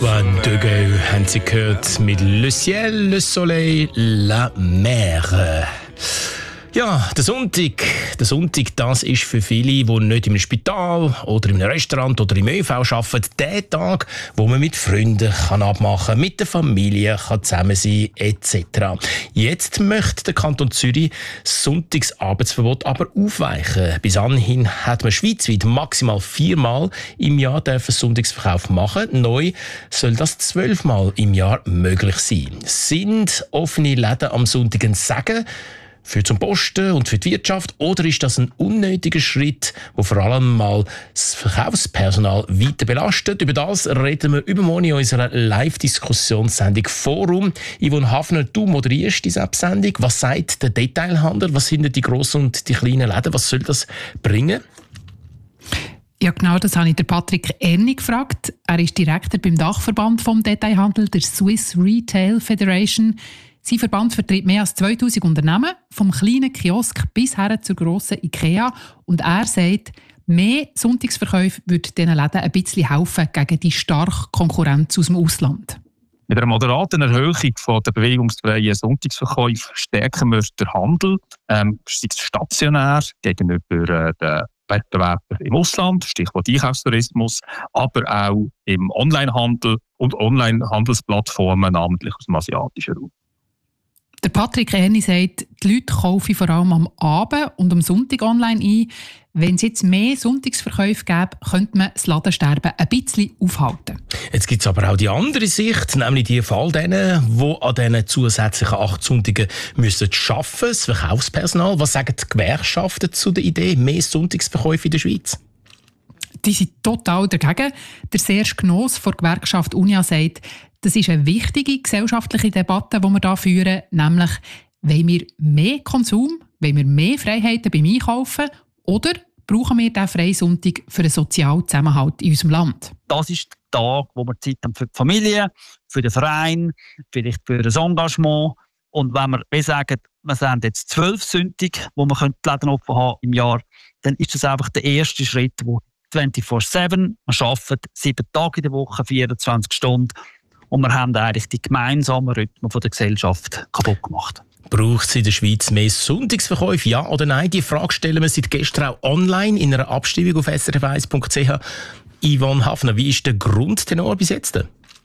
One to go haben Sie gehört mit Le Ciel, Le Soleil, La Mer. Ja, der Sonntag, das ist für viele, die nicht im Spital oder im Restaurant oder im ÖV arbeiten, der Tag, wo man mit Freunden abmachen kann, mit der Familie kann zusammen sein etc. Jetzt möchte der Kanton Zürich das Sonntagsarbeitsverbot aber aufweichen. Bis anhin hat man schweizweit maximal 4-mal im Jahr Sonntagsverkauf machen. Neu soll das 12-mal im Jahr möglich sein. Sind offene Läden am Sonntag ein Segen für zum Posten und für die Wirtschaft, oder ist das ein unnötiger Schritt, der vor allem mal das Verkaufspersonal weiter belastet? Über das reden wir übermorgen in unserer Live-Diskussionssendung Forum. Yvonne Hafner, du moderierst diese Sendung. Was sagt der Detailhandel? Was sind die grossen und die kleinen Läden? Was soll das bringen? Ja, genau, das habe ich den Patrick Erni gefragt. Er ist Direktor beim Dachverband vom Detailhandel, der Swiss Retail Federation. Sein Verband vertritt mehr als 2000 Unternehmen, vom kleinen Kiosk bis her zur grossen IKEA. Und er sagt, mehr Sonntagsverkäufe würde diesen Läden ein bisschen helfen gegen die starke Konkurrenz aus dem Ausland. Mit einer moderaten Erhöhung der bewegungsfreien Sonntagsverkäufe stärken wir den Handel, sei es stationär gegenüber den Wettbewerbern im Ausland, Stichwort Einkaufstourismus, aber auch im Onlinehandel und Online-Handelsplattformen, namentlich aus dem asiatischen Raum. Der Patrick Erni sagt, die Leute kaufen vor allem am Abend und am Sonntag online ein. Wenn es jetzt mehr Sonntagsverkäufe gäbe, könnte man das Ladensterben ein bisschen aufhalten. Jetzt gibt es aber auch die andere Sicht, nämlich die von denen, die an diesen zusätzlichen 8 Sonntagen arbeiten müssen, das Verkaufspersonal. Was sagen die Gewerkschaften zu der Idee, mehr Sonntagsverkäufe in der Schweiz? Die sind total dagegen. Der Serge Gnoss von der Gewerkschaft Unia sagt, das ist eine wichtige gesellschaftliche Debatte, die wir hier führen, nämlich, wollen wir mehr Konsum, wollen wir mehr Freiheiten beim Einkaufen oder brauchen wir diesen Freisonntag für den sozialen Zusammenhalt in unserem Land? Das ist der Tag, wo wir Zeit haben für die Familie, für den Verein, vielleicht für das Engagement. Und wenn wir sagen, wir sind jetzt 12 Sonntage, wo wir die Läden offen haben im Jahr, dann ist das einfach der erste Schritt, wo 24/7, wir arbeiten 7 Tage in der Woche, 24 Stunden. Und wir haben eigentlich die gemeinsamen Rhythmen der Gesellschaft kaputt gemacht. Braucht es in der Schweiz mehr Sonntagsverkäufe, ja oder nein? Die Frage stellen wir seit gestern auch online in einer Abstimmung auf srf1.ch. Yvonne Hafner, wie ist der Grundtenor bis jetzt?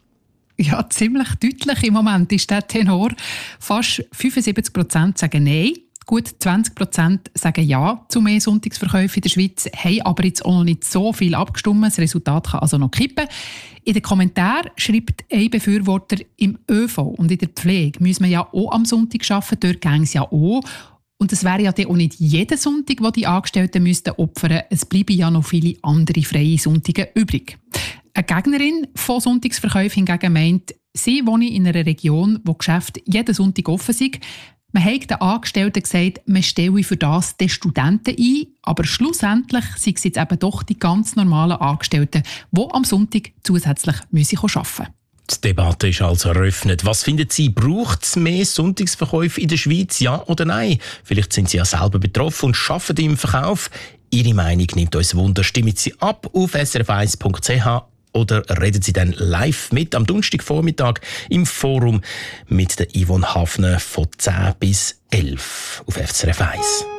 Ja, ziemlich deutlich im Moment ist der Tenor. Fast 75% sagen Nein. Gut 20% sagen Ja zu mehr Sonntagsverkäufen in der Schweiz, haben aber jetzt auch noch nicht so viel abgestimmt. Das Resultat kann also noch kippen. In den Kommentaren schreibt ein Befürworter, im ÖV und in der Pflege müssen wir ja auch am Sonntag arbeiten, dort gäng es ja auch. Und es wäre ja dann auch nicht jeden Sonntag, den die Angestellten müssten opfern. Es bleiben ja noch viele andere freie Sonntage übrig. Eine Gegnerin von Sonntagsverkäufen hingegen meint, sie wohne in einer Region, wo Geschäfte jeden Sonntag offen sind. Man hat den Angestellten gesagt, man stelle für das den Studenten ein, aber schlussendlich sind es jetzt eben doch die ganz normalen Angestellten, die am Sonntag zusätzlich arbeiten müssen. Die Debatte ist also eröffnet. Was finden Sie, braucht es mehr Sonntagsverkäufe in der Schweiz, ja oder nein? Vielleicht sind Sie ja selber betroffen und arbeiten im Verkauf. Ihre Meinung nimmt uns Wunder. Stimmen Sie ab auf srf1.ch oder reden Sie dann live mit am Donnerstagvormittag im Forum mit der Yvonne Hafner von 10 bis 11 auf SRF 1.